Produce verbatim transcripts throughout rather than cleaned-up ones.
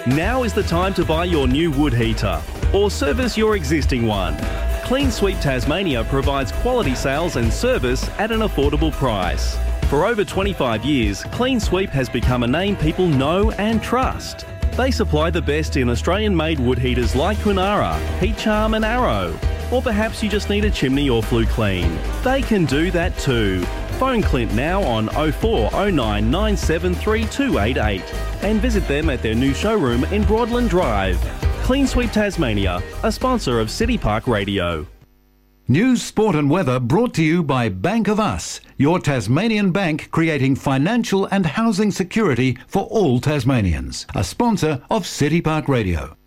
Now is the time to buy your new wood heater or service your existing one. Clean Sweep Tasmania provides quality sales and service at an affordable price. For over twenty-five years, Clean Sweep has become a name people know and trust. They supply the best in Australian-made wood heaters like Kunara, Heat Charm and Arrow. Or perhaps you just need a chimney or flue clean. They can do that too. Phone Clint now on oh four oh nine nine seven three two eight eight and visit them at their new showroom in Broadland Drive. Clean Sweep Tasmania, a sponsor of City Park Radio. News, sport and weather brought to you by Bank of Us, your Tasmanian bank creating financial and housing security for all Tasmanians. A sponsor of City Park Radio.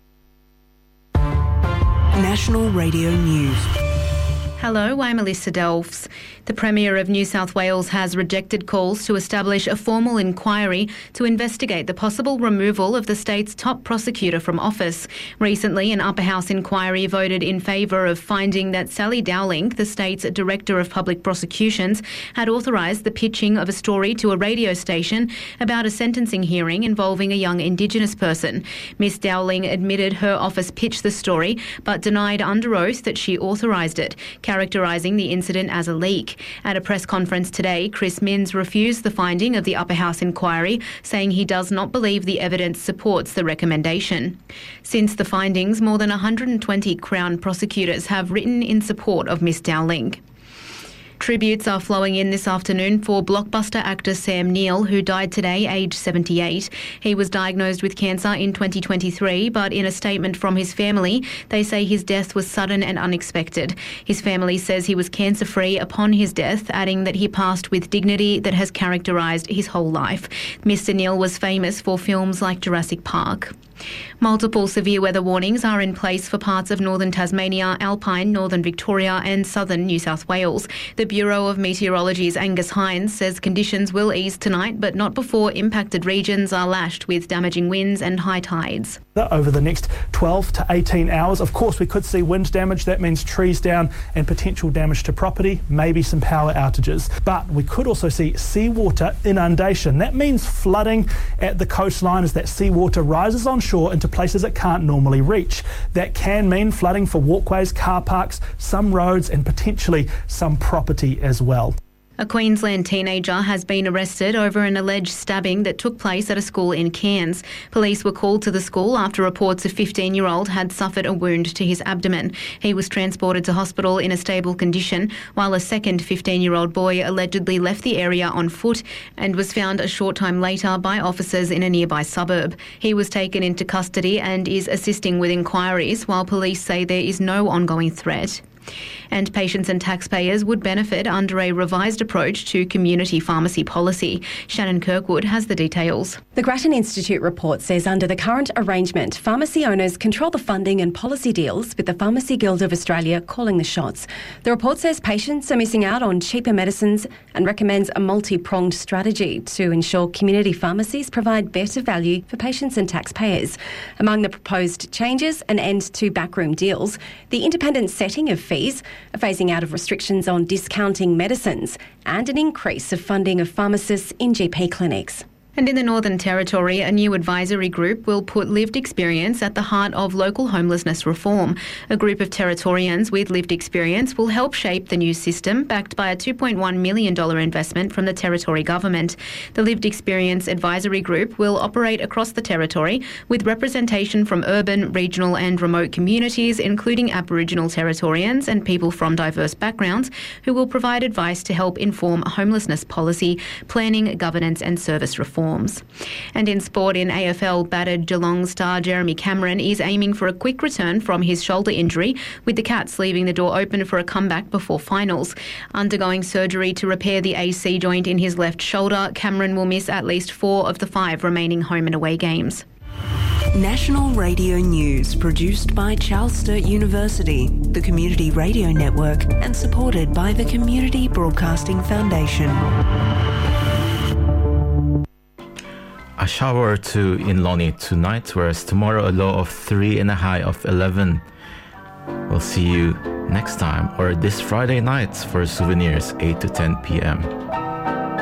National Radio News. Hello, I'm Alyssa Delphs. The Premier of New South Wales has rejected calls to establish a formal inquiry to investigate the possible removal of the state's top prosecutor from office. Recently, an upper house inquiry voted in favour of finding that Sally Dowling, the state's Director of Public Prosecutions, had authorised the pitching of a story to a radio station about a sentencing hearing involving a young Indigenous person. Miss Dowling admitted her office pitched the story, but denied under oath that she authorised it, characterising the incident as a leak. At a press conference today, Chris Minns refused the finding of the upper house inquiry, saying he does not believe the evidence supports the recommendation. Since the findings, more than one hundred twenty Crown prosecutors have written in support of Miss Dowling. Tributes are flowing in this afternoon for blockbuster actor Sam Neill, who died today, aged seventy-eight. He was diagnosed with cancer in twenty twenty-three, but in a statement from his family, they say his death was sudden and unexpected. His family says he was cancer-free upon his death, adding that he passed with dignity that has characterised his whole life. Mister Neill was famous for films like Jurassic Park. Multiple severe weather warnings are in place for parts of northern Tasmania, Alpine, northern Victoria and southern New South Wales. The Bureau of Meteorology's Angus Hines says conditions will ease tonight, but not before impacted regions are lashed with damaging winds and high tides. Over the next twelve to eighteen hours, of course, we could see wind damage. That means trees down and potential damage to property, maybe some power outages. But we could also see seawater inundation. That means flooding at the coastline as that seawater rises on shore into places it can't normally reach. That can mean flooding for walkways, car parks, some roads and potentially some property as well. A Queensland teenager has been arrested over an alleged stabbing that took place at a school in Cairns. Police were called to the school after reports a fifteen-year-old had suffered a wound to his abdomen. He was transported to hospital in a stable condition, while a second fifteen-year-old boy allegedly left the area on foot and was found a short time later by officers in a nearby suburb. He was taken into custody and is assisting with inquiries, while police say there is no ongoing threat. And patients and taxpayers would benefit under a revised approach to community pharmacy policy. Shannon Kirkwood has the details. The Grattan Institute report says under the current arrangement, pharmacy owners control the funding and policy deals, with the Pharmacy Guild of Australia calling the shots. The report says patients are missing out on cheaper medicines and recommends a multi-pronged strategy to ensure community pharmacies provide better value for patients and taxpayers. Among the proposed changes, an end to backroom deals, the independent setting of fees, a phasing out of restrictions on discounting medicines, and an increase of funding of pharmacists in G P clinics. And in the Northern Territory, a new advisory group will put lived experience at the heart of local homelessness reform. A group of Territorians with lived experience will help shape the new system, backed by a two point one million dollars investment from the Territory Government. The Lived Experience Advisory Group will operate across the Territory with representation from urban, regional and remote communities, including Aboriginal Territorians and people from diverse backgrounds, who will provide advice to help inform homelessness policy, planning, governance and service reform. And in sport, in A F L, battered Geelong star Jeremy Cameron is aiming for a quick return from his shoulder injury, with the Cats leaving the door open for a comeback before finals. Undergoing surgery to repair the A C joint in his left shoulder, Cameron will miss at least four of the five remaining home and away games. National Radio News, produced by Charles Sturt University, the Community Radio Network, and supported by the Community Broadcasting Foundation. A shower or two in Lonnie tonight, whereas tomorrow a low of three and a high of eleven. We'll see you next time, or this Friday night for Souvenirs, eight to ten p.m.